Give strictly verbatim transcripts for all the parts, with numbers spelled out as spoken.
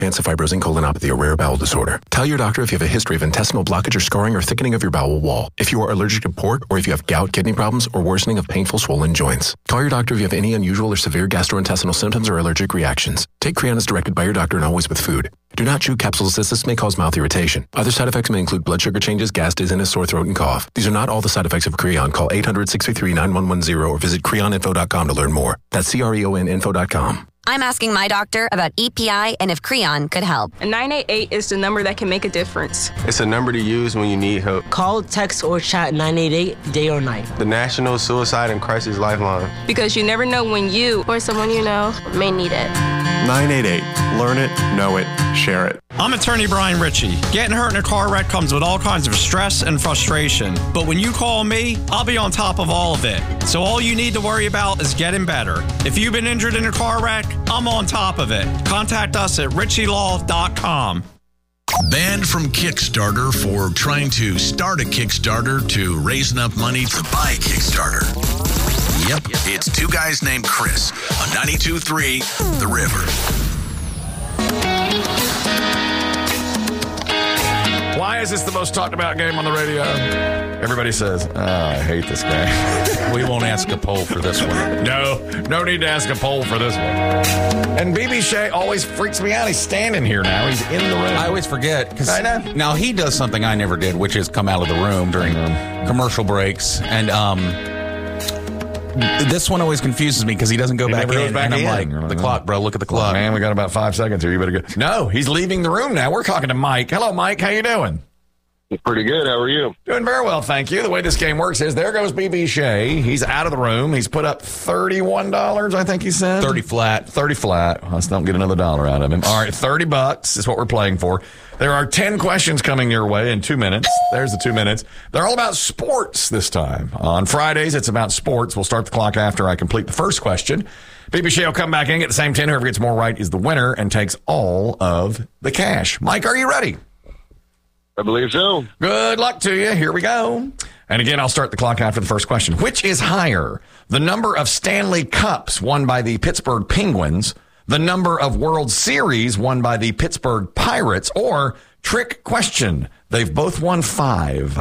Hansa fibrosing colonopathy or rare bowel disorder. Tell your doctor if you have a history of intestinal blockage or scarring or thickening of your bowel wall. If you are allergic to pork or if you have gout, kidney problems, or worsening of painful swollen joints. Call your doctor if you have any unusual or severe gastrointestinal symptoms or allergic reactions. Take Creon as directed by your doctor and always with food. Do not chew capsules as this may cause mouth irritation. Other side effects may include blood sugar changes, gas, dizziness, sore throat, and cough. These are not all the side effects of Creon. Call eight hundred, six three three, nine one one zero or visit creon info dot com to learn more. That's C R E O N info dot com. I'm asking my doctor about E P I and if Creon could help. And nine eight eight is the number that can make a difference. It's a number to use when you need help. Call, text, or chat nine eight eight day or night. The National Suicide and Crisis Lifeline. Because you never know when you or someone you know may need it. nine eight eight. Learn it, know it, share it. I'm attorney Brian Ritchie. Getting hurt in a car wreck comes with all kinds of stress and frustration. But when you call me, I'll be on top of all of it. So all you need to worry about is getting better. If you've been injured in a car wreck, I'm on top of it. Contact us at ritchie law dot com. Banned from Kickstarter for trying to start a Kickstarter to raise enough money to buy a Kickstarter. Yep, it's two guys named Chris on ninety-two point three The River. Why is this the most talked about game on the radio? Everybody says, oh, I hate this game. We won't ask a poll for this one. No, no need to ask a poll for this one. And B B Shea always freaks me out. He's standing here now. He's in the room. I always forget. Cause I know. Now, he does something I never did, which is come out of the room during commercial breaks. And um, this one always confuses me because he doesn't go He back never in. goes back and I'm in. like, the clock, bro. Look at the clock. Man, we got about five seconds here. You better go. No, he's leaving the room now. We're talking to Mike. Hello, Mike. How you doing? Pretty good. How are you? Doing very well, thank you. The way this game works is there goes B B Shea. He's out of the room. He's put up thirty-one dollars, I think he said. thirty flat. thirty flat. Let's don't get another dollar out of him. All right, thirty bucks is what we're playing for. There are ten questions coming your way in two minutes. There's the two minutes. They're all about sports this time. On Fridays, it's about sports. We'll start the clock after I complete the first question. B B Shea will come back in, get the same ten. Whoever gets more right is the winner and takes all of the cash. Mike, are you ready? I believe so. Good luck to you. Here we go. And again, I'll start the clock after the first question. Which is higher, the number of Stanley Cups won by the Pittsburgh Penguins, the number of World Series won by the Pittsburgh Pirates, or trick question, they've both won five?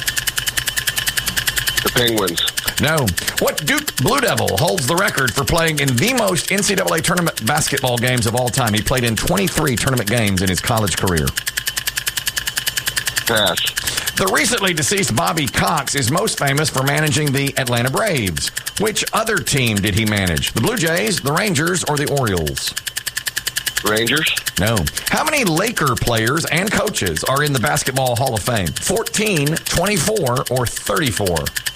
The Penguins. No. What Duke Blue Devil holds the record for playing in the most N C double A tournament basketball games of all time? He played in twenty-three tournament games in his college career. Pass. The recently deceased Bobby Cox is most famous for managing the Atlanta Braves. Which other team did he manage? The Blue Jays, the Rangers, or the Orioles? Rangers. No. How many Laker players and coaches are in the Basketball Hall of Fame? fourteen, twenty-four, or thirty-four?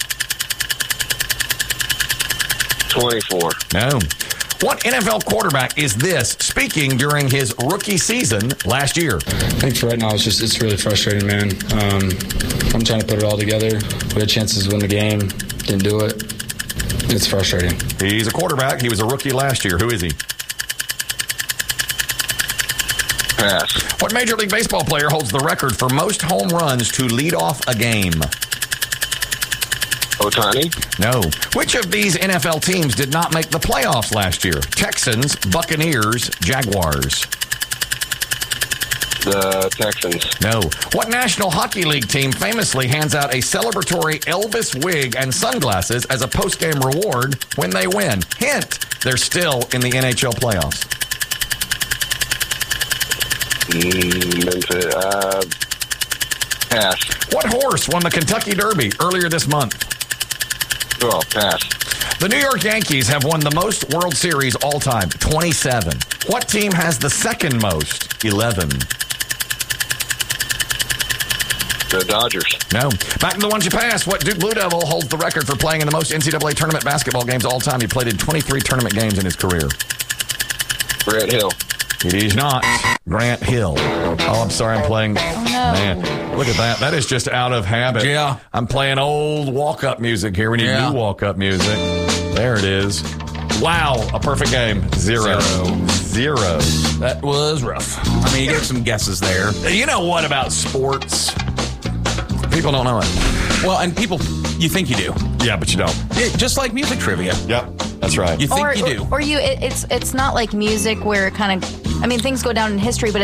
twenty-four. No. What N F L quarterback is this speaking during his rookie season last year? I think for right now, it's just it's really frustrating, man. Um, I'm trying to put it all together. We had chances to win the game, didn't do it. It's frustrating. He's a quarterback. He was a rookie last year. Who is he? Pass. What Major League Baseball player holds the record for most home runs to lead off a game? Ohtani. No. Which of these N F L teams did not make the playoffs last year? Texans, Buccaneers, Jaguars. The Texans. No. What National Hockey League team famously hands out a celebratory Elvis wig and sunglasses as a post-game reward when they win? Hint, they're still in the N H L playoffs. Mm, Memphis. Uh, pass. What horse won the Kentucky Derby earlier this month? Oh, pass. The New York Yankees have won the most World Series all time, twenty-seven. What team has the second most, eleven? The Dodgers. No. Back to the ones you passed. What Duke Blue Devil holds the record for playing in the most N C double A tournament basketball games all time? He played in twenty-three tournament games in his career. Grant Hill. It is not Grant Hill. Oh, I'm sorry. I'm playing. Oh, no. Man, look at that. That is just out of habit. Yeah. I'm playing old walk-up music here. We need Yeah. new walk-up music. There it is. Wow. A perfect game. Zero. Zero. Zero. That was rough. I mean, you get some guesses there. You know what about sports? People don't know it. Well, and people, you think you do. Yeah, but you don't. It, just like music trivia. Yep. That's right. You think or, you do. Or, or you, it, it's it's not like music where it kind of, I mean, things go down in history, but